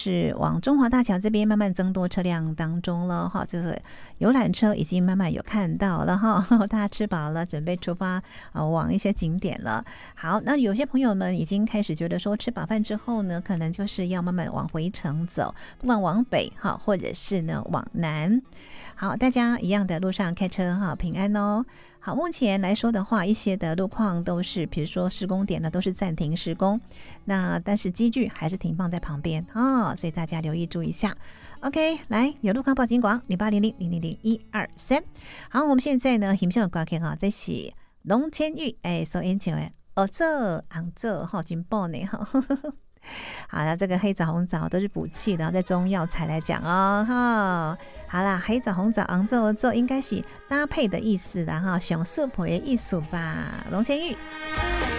是往中华大桥这边慢慢增多车辆当中了哈，这个游览车已经慢慢有看到了哈，大家吃饱了准备出发往一些景点了。好，那有些朋友们已经开始觉得说吃饱饭之后呢，可能就是要慢慢往回程走，不管往北哈，或者是呢往南。好，大家一样的路上开车哈，平安哦。好，目前来说的话，一些的路况都是，比如说施工点呢都是暂停施工，那但是机具还是停放在旁边哦，所以大家留意注意一下。OK， 来有路况报警广0800000123。好，我们现在呢，欣赏的歌曲哈，这是龙千玉所演唱的《这红枣》哈，真棒呢哈。好了，这个黑枣红枣都是补气的，在中药材来讲哦哈。好啦，黑枣红枣红枣应该是搭配的意思啦哈，上素配的意思吧。龙千玉。